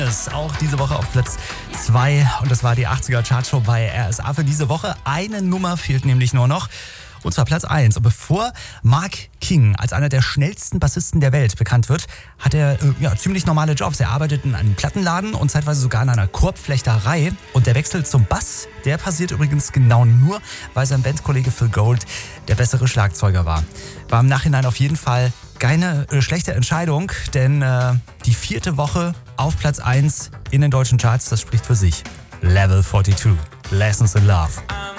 Promises. Auch diese Woche auf Platz 2. Und das war die 80er Chartshow bei RSA für diese Woche. Eine Nummer fehlt nämlich nur noch. Und zwar Platz 1. Und bevor Mark King als einer der schnellsten Bassisten der Welt bekannt wird, hat er ziemlich normale Jobs. Er arbeitet in einem Plattenladen und zeitweise sogar in einer Korbflechterei. Und der Wechsel zum Bass, der passiert übrigens genau nur, weil sein Bandkollege Phil Gold der bessere Schlagzeuger war. War im Nachhinein auf jeden Fall keine schlechte Entscheidung, denn die 4. Woche auf Platz 1 in den deutschen Charts, das spricht für sich. Level 42, Lessons in Love.